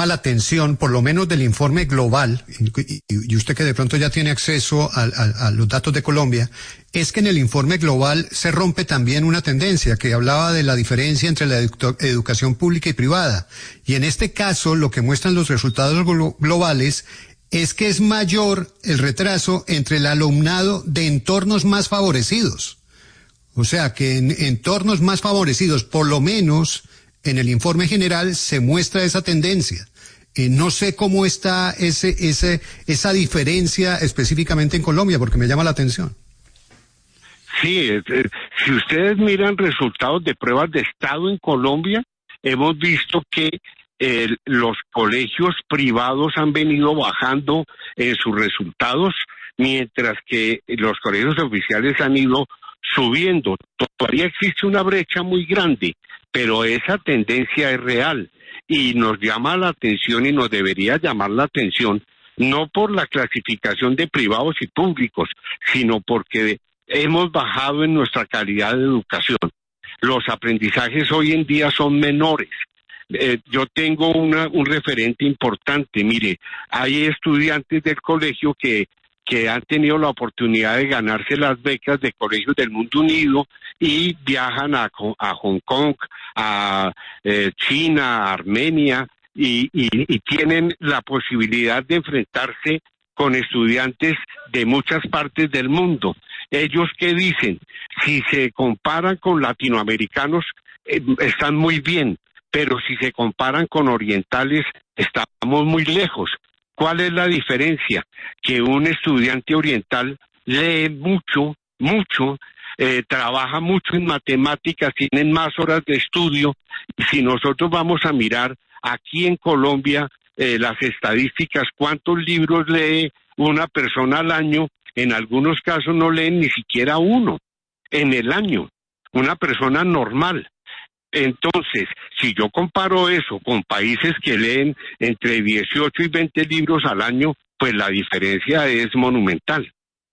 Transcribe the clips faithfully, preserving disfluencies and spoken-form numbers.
llama la atención, por lo menos del informe global, y, y usted que de pronto ya tiene acceso a, a, a los datos de Colombia, es que en el informe global se rompe también una tendencia que hablaba de la diferencia entre la edu- educación pública y privada. Y en este caso, lo que muestran los resultados glo- globales es que es mayor el retraso entre el alumnado de entornos más favorecidos. O sea, que en entornos más favorecidos, por lo menos en el informe general, se muestra esa tendencia. Eh, no sé cómo está ese, ese, esa diferencia específicamente en Colombia, porque me llama la atención. Sí, es, es, si ustedes miran resultados de pruebas de estado en Colombia, hemos visto que eh, los colegios privados han venido bajando en sus resultados, mientras que los colegios oficiales han ido subiendo. Todavía existe una brecha muy grande, pero esa tendencia es real y nos llama la atención y nos debería llamar la atención, no por la clasificación de privados y públicos, sino porque hemos bajado en nuestra calidad de educación. Los aprendizajes hoy en día son menores. Eh, yo tengo una, un referente importante. Mire, hay estudiantes del colegio que que han tenido la oportunidad de ganarse las becas de colegios del mundo unido y viajan a, a Hong Kong, a eh, China, a Armenia, y, y, y tienen la posibilidad de enfrentarse con estudiantes de muchas partes del mundo. Ellos, ¿qué dicen? Si se comparan con latinoamericanos, eh, están muy bien, pero si se comparan con orientales, estamos muy lejos. ¿Cuál es la diferencia? Que un estudiante oriental lee mucho, mucho, eh, trabaja mucho en matemáticas, tienen más horas de estudio, y si nosotros vamos a mirar aquí en Colombia eh, las estadísticas, cuántos libros lee una persona al año, en algunos casos no leen ni siquiera uno en el año, una persona normal. Entonces, si yo comparo eso con países que leen entre dieciocho y veinte libros al año, pues la diferencia es monumental.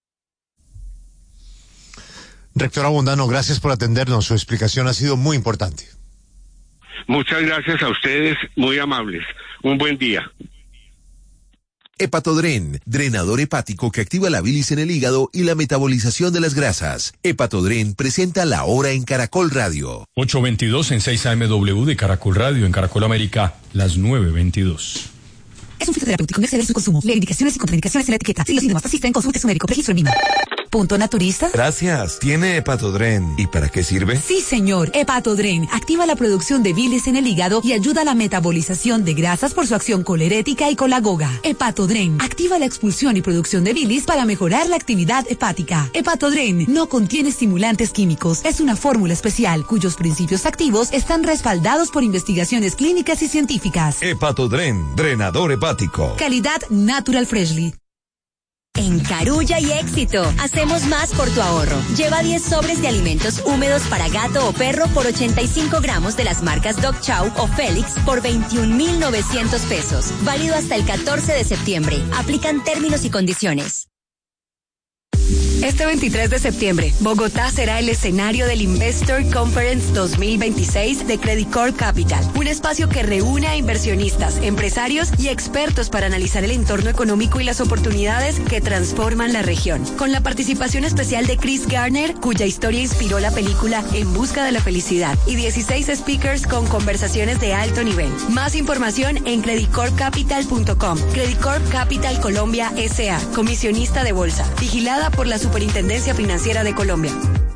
Rector Abondano, gracias por atendernos. Su explicación ha sido muy importante. Muchas gracias a ustedes, muy amables. Un buen día. Hepatodren, drenador hepático que activa la bilis en el hígado y la metabolización de las grasas. Hepatodren presenta La Hora en Caracol Radio. ocho veintidós en seis A M W de Caracol Radio, en Caracol América, las nueve veintidós. Es un fitoterapéutico, no exceder su consumo. Lee indicaciones y contraindicaciones en la etiqueta. Si los síntomas persisten, consulte a su médico. Registro en mismo. ¿Punto naturista? Gracias. ¿Tiene Hepatodren? ¿Y para qué sirve? Sí, señor. Hepatodren activa la producción de bilis en el hígado y ayuda a la metabolización de grasas por su acción colerética y colagoga. Hepatodren activa la expulsión y producción de bilis para mejorar la actividad hepática. Hepatodren no contiene estimulantes químicos. Es una fórmula especial cuyos principios activos están respaldados por investigaciones clínicas y científicas. Hepatodren, drenador hepático. Calidad Natural Freshly. En Carulla y Éxito, hacemos más por tu ahorro. Lleva diez sobres de alimentos húmedos para gato o perro por ochenta y cinco gramos de las marcas Dog Chow o Félix por veintiún mil novecientos pesos. Válido hasta el catorce de septiembre. Aplican términos y condiciones. Este veintitrés de septiembre, Bogotá será el escenario del Investor Conference dos mil veintiséis de Credit Corp Capital, un espacio que reúne a inversionistas, empresarios y expertos para analizar el entorno económico y las oportunidades que transforman la región. Con la participación especial de Chris Garner, cuya historia inspiró la película En Busca de la Felicidad, y dieciséis speakers con conversaciones de alto nivel. Más información en credit corp capital punto com. Credit Corp Capital Colombia S A, comisionista de bolsa, vigilada por la Superintendencia Financiera de Colombia.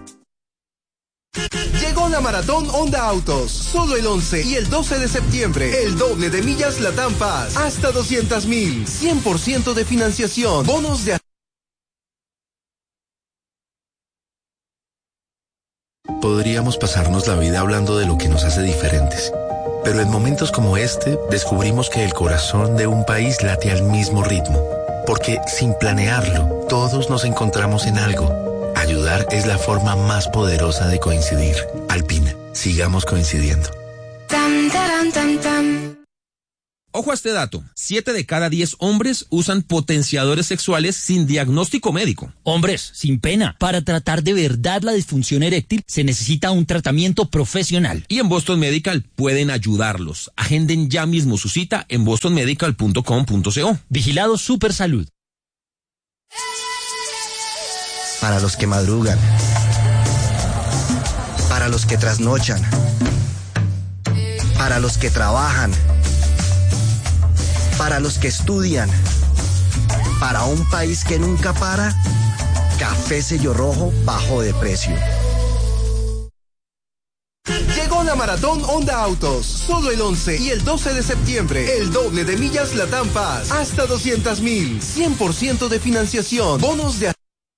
Llegó la Maratón Honda Autos, solo el once y el doce de septiembre, el doble de millas Latam Paz, hasta doscientas mil, cien por ciento de financiación, bonos de... Podríamos pasarnos la vida hablando de lo que nos hace diferentes, pero en momentos como este descubrimos que el corazón de un país late al mismo ritmo. Porque sin planearlo, todos nos encontramos en algo. Ayudar es la forma más poderosa de coincidir. Alpina, sigamos coincidiendo. Tam, taram, tam, tam. Ojo a este dato, siete de cada diez hombres usan potenciadores sexuales sin diagnóstico médico. Hombres, sin pena, para tratar de verdad la disfunción eréctil se necesita un tratamiento profesional. Y en Boston Medical pueden ayudarlos. Agenden ya mismo su cita en boston medical punto com punto co. Vigilado Supersalud. Para los que madrugan. Para los que trasnochan. Para los que trabajan. Para los que estudian, para un país que nunca para, Café Sello Rojo bajo de precio. Llegó la Maratón Honda Autos, solo el once y el doce de septiembre, el doble de millas Latam Paz, hasta doscientos mil, cien por ciento de financiación, bonos de...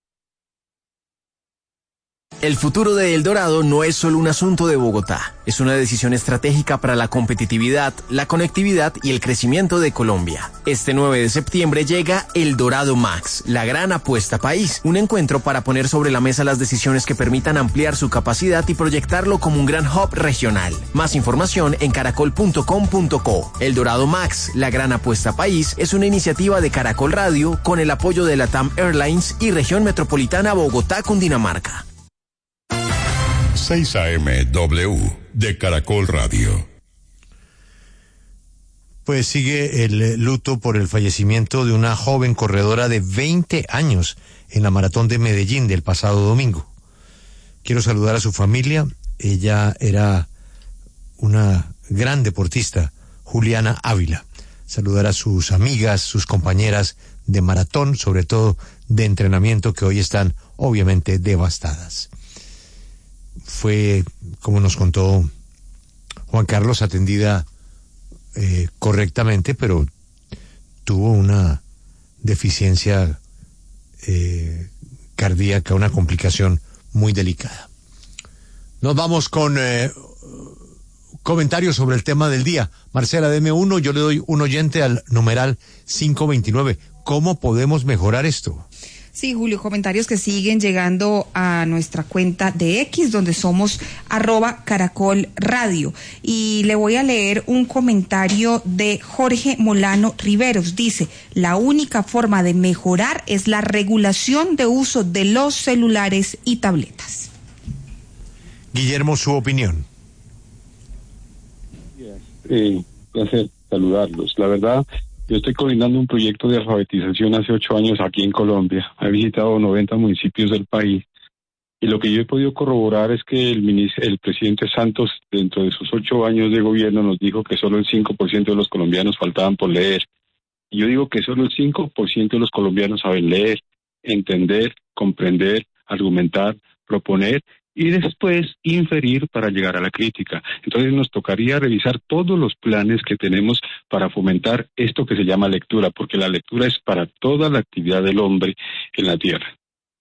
El futuro de El Dorado no es solo un asunto de Bogotá, es una decisión estratégica para la competitividad, la conectividad y el crecimiento de Colombia. Este nueve de septiembre llega El Dorado Max, la gran apuesta país, un encuentro para poner sobre la mesa las decisiones que permitan ampliar su capacidad y proyectarlo como un gran hub regional. Más información en caracol punto com punto co. El Dorado Max, la gran apuesta país, es una iniciativa de Caracol Radio con el apoyo de Latam Airlines y Región Metropolitana Bogotá-Cundinamarca. seis A M W de Caracol Radio. Pues sigue el luto por el fallecimiento de una joven corredora de veinte años en la maratón de Medellín del pasado domingo. Quiero saludar a su familia. Ella era una gran deportista, Juliana Ávila. Saludar a sus amigas, sus compañeras de maratón, sobre todo de entrenamiento, que hoy están obviamente devastadas. Fue, como nos contó Juan Carlos, atendida eh, correctamente, pero tuvo una deficiencia eh, cardíaca, una complicación muy delicada. Nos vamos con eh, comentarios sobre el tema del día. Marcela, deme uno, yo le doy un oyente al numeral cinco veintinueve. ¿Cómo podemos mejorar esto? Sí, Julio, comentarios que siguen llegando a nuestra cuenta de X, donde somos arroba Caracol Radio. Y le voy a leer un comentario de Jorge Molano Riveros. Dice, la única forma de mejorar es la regulación de uso de los celulares y tabletas. Guillermo, su opinión. Eh, placer saludarlos. La verdad, yo estoy coordinando un proyecto de alfabetización hace ocho años aquí en Colombia. He visitado noventa municipios del país y lo que yo he podido corroborar es que el, ministro, el presidente Santos, dentro de sus ocho años de gobierno, nos dijo que solo el cinco por ciento de los colombianos faltaban por leer. Y yo digo que solo el cinco por ciento de los colombianos saben leer, entender, comprender, argumentar, proponer y después inferir para llegar a la crítica. Entonces nos tocaría revisar todos los planes que tenemos para fomentar esto que se llama lectura, porque la lectura es para toda la actividad del hombre en la tierra.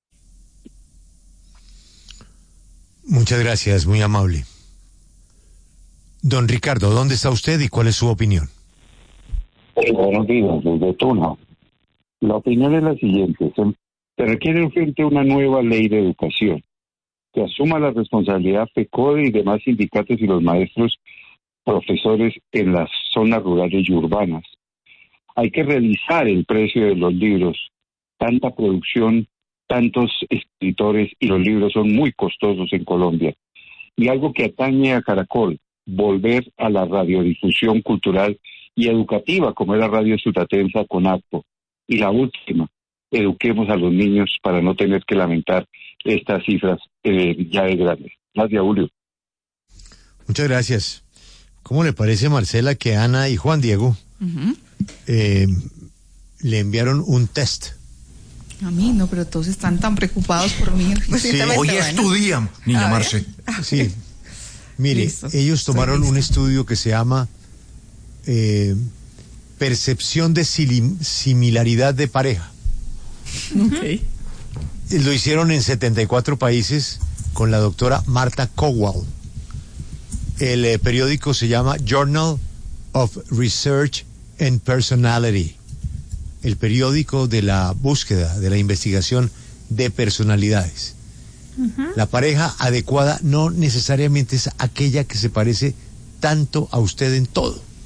Muchas gracias, muy amable. Don Ricardo, ¿dónde está usted y cuál es su opinión? Buenos días, desde Tuna. La opinión es la siguiente. Se, se requiere urgente una nueva ley de educación que asuma la responsabilidad FECODE y demás sindicatos y los maestros profesores en las zonas rurales y urbanas. Hay que revisar el precio de los libros. Tanta producción, tantos escritores y los libros son muy costosos en Colombia. Y algo que atañe a Caracol, volver a la radiodifusión cultural y educativa como es la radio sutatensa con acto. Y la última, eduquemos a los niños para no tener que lamentar estas cifras eh, ya de grandes. Gracias, Julio. Muchas gracias. ¿Cómo le parece, Marcela, que Ana y Juan Diego uh-huh. eh, le enviaron un test? A mí no, pero todos están tan preocupados por mí. Sí. Hoy bueno. estudian, niña Marce. Sí. Mire, Listo. ellos tomaron un estudio que se llama eh, Percepción de Similaridad de Pareja. Okay. Lo hicieron en setenta y cuatro países con la doctora Marta Kowal. El eh, periódico se llama Journal of Research and Personality, el periódico de la búsqueda, de la investigación de personalidades. Uh-huh. La pareja adecuada no necesariamente es aquella que se parece tanto a usted en todo.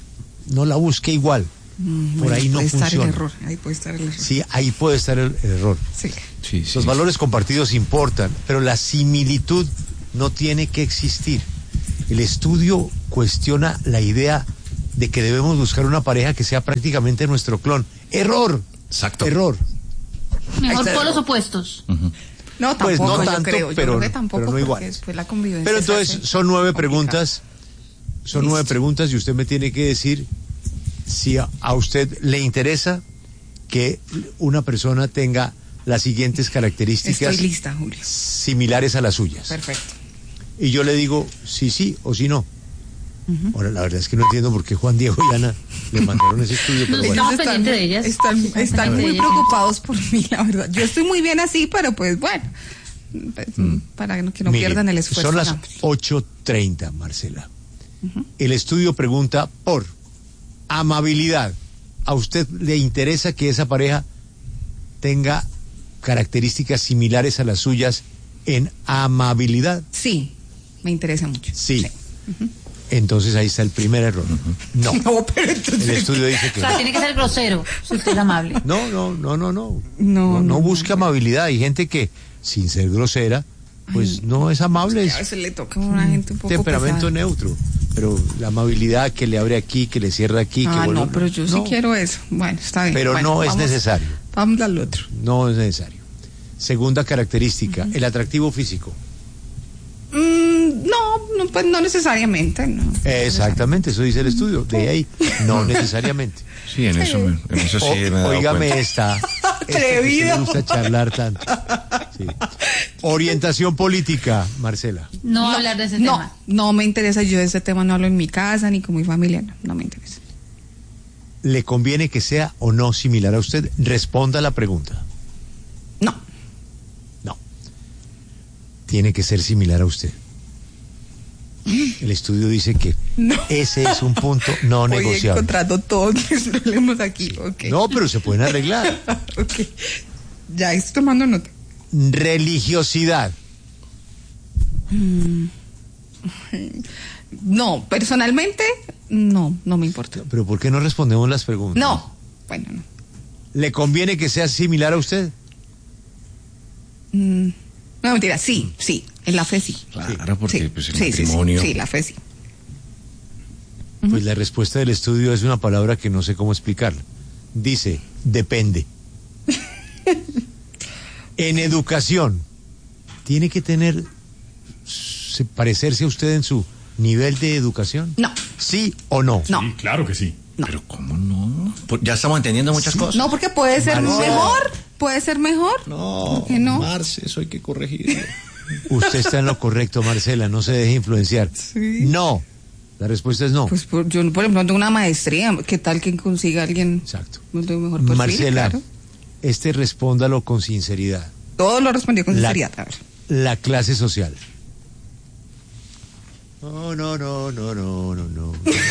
no la busque igual. Mm, Por ahí no puede funciona. estar el error, ahí puede estar el error. Sí, ahí puede estar el, el error. Sí. Sí, sí, Los sí. valores compartidos importan, pero la similitud no tiene que existir. El estudio cuestiona la idea de que debemos buscar una pareja que sea prácticamente nuestro clon. Error. Exacto. Error. Mejor polos opuestos. Uh-huh. No, tampoco, Pues no yo tanto, creo. Yo pero- creo que tampoco, pero no porque iguales. después la convivencia Pero se entonces hace son nueve complicada. preguntas, son nueve Listo. preguntas y usted me tiene que decir si a, a usted le interesa que una persona tenga las siguientes características Estoy lista, Julio. similares a las suyas. Perfecto. Y yo le digo si sí o si no. Ahora, la verdad es que no entiendo por qué Juan Diego y Ana le mandaron ese estudio, pero Nos bueno. estamos pendientes de ellas. Están, Estamos están pendientes muy de ellas. preocupados por mí, la verdad. Yo estoy muy bien así, pero pues bueno, pues, para que no, que no Mire, pierdan el esfuerzo. son las ¿no? ocho treinta, Marcela. El estudio pregunta por amabilidad. ¿A usted le interesa que esa pareja tenga características similares a las suyas en amabilidad? Sí, me interesa mucho. Sí. Entonces ahí está el primer error. No. No, pero entonces... El estudio dice O que sea, tiene que ser grosero, si usted es amable. no, no, no, no, no. No, No, no no, busca amabilidad. Hay gente que, sin ser grosera, pues no es amable. A Es veces le toca a una gente un poco temperamento pesada. neutro. Pero la amabilidad que le abre aquí, que le cierra aquí, que Ah, vuelve- no, pero yo sí no, quiero eso. Bueno, está bien. Pero Bueno, no es vamos- necesario. Vamos al otro. No es necesario. Segunda característica, el atractivo físico. Mm, no, no, pues no necesariamente. No. Exactamente, eso dice el estudio. De ahí, no necesariamente. Sí, en eso, me- en eso sí O- me he dado óigame cuenta. esta. esta que Atrevido. le gusta charlar tanto. Sí. Orientación política, Marcela. No, hablar de ese no, tema. No me interesa. Yo de ese tema no hablo en mi casa ni con mi familia. No, no me interesa. ¿Le conviene que sea o no similar a usted? Responda la pregunta. No. No. Tiene que ser similar a usted. El estudio dice que No. ese es un punto no Voy negociable. encontrando todos mis problemas aquí. Okay. No, pero se pueden arreglar. Ok. Ya estoy tomando nota. Religiosidad. Mm. No, personalmente, no, no me importa. ¿Pero por qué no respondemos las preguntas? No. Bueno, no. ¿Le conviene que sea similar a usted? Mm, no, mentira, sí, sí, en la fe sí. Claro, porque Sí, pues el sí, sí, sí, matrimonio. sí, la fe sí. Pues la respuesta del estudio es una palabra que no sé cómo explicarla. Dice, depende. En educación, ¿tiene que tener, se- parecerse a usted en su nivel de educación? No. ¿Sí o no? No. Sí, claro que sí. Pero ¿cómo no? Pues ya estamos entendiendo muchas cosas. No, porque puede ser Marcela. mejor, puede ser mejor. No, ¿Por qué no? Marce, eso hay que corregirlo. Usted está en lo correcto, Marcela, no se deje influenciar. Sí. No. La respuesta es no. Pues por- yo, por ejemplo, no tengo una maestría. ¿Qué tal que consiga alguien Exacto. de mejor perfil? Marcela, Claro. este respóndalo con sinceridad. Todo lo respondió con La- sinceridad. A ver. La clase social. No, no, no, no, no, no, no.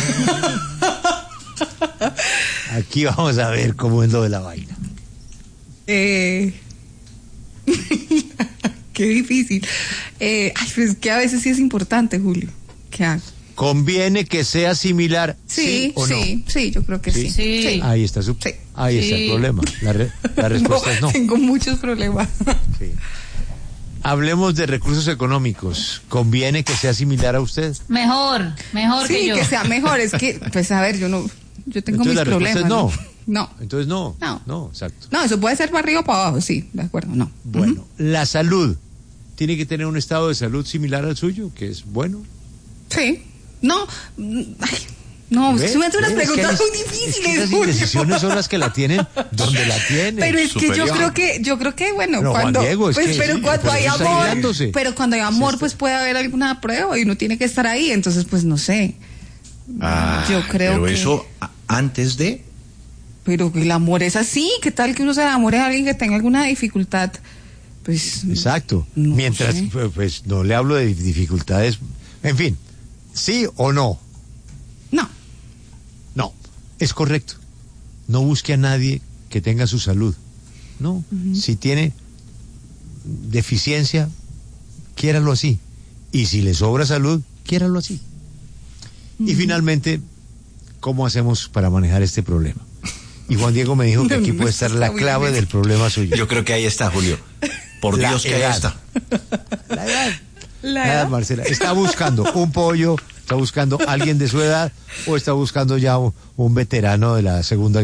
Aquí vamos a ver cómo es lo de la vaina. Eh... Qué difícil. Eh, ay, pues es que a veces sí es importante, Julio. ¿Qué hago? ¿Conviene que sea similar? Sí, ¿Sí o no? sí, sí, yo creo que sí. Sí. Sí. Ahí está su, Sí. ahí está el Sí. problema. La, re- la respuesta es no. Tengo muchos problemas. Sí. Hablemos de recursos económicos. ¿Conviene que sea similar a usted? Mejor, mejor Sí, que yo. que sea mejor. Es que, pues a ver, yo no, yo tengo Entonces mis la respuesta problemas. es no. No. Entonces no. No. No, exacto. No, eso puede ser para arriba o para abajo, sí, de acuerdo, no. Bueno, la salud. ¿Tiene que tener un estado de salud similar al suyo? Que es bueno. Sí. No, mm, ay, no, ¿Ve? se me hacen unas ¿Ve? Es que preguntas las- muy es que difíciles, esas Julio. indecisiones son las que la tienen donde la tienen. Pero es que yo Superior. creo que, yo creo que bueno, Pero, Juan cuando, Diego, es pues, que- pero sí, cuando pero hay eso está amor, guiándose. pero cuando hay amor, pues puede haber alguna prueba y uno tiene que estar ahí, entonces pues no sé. Ah, Yo creo pero que- eso a- antes de. Pero el amor es así, ¿qué tal que uno se enamore de alguien que tenga alguna dificultad? Pues Exacto. Mientras, sé. pues, pues, no le hablo de dificultades. En fin, ¿sí o no? No. No, es correcto. No busque a nadie que tenga su salud. No, si tiene deficiencia, quiéralo así. Y si le sobra salud, quiéralo así. Y finalmente, ¿cómo hacemos para manejar este problema? Y Juan Diego me dijo que aquí puede estar la clave del problema suyo. Yo creo que ahí está, Julio. Por La Dios que edad. ahí está. La edad. La Nada, edad. Marcela. Está buscando un pollo, está buscando alguien de su edad o está buscando ya un, un veterano de la Segunda Guerra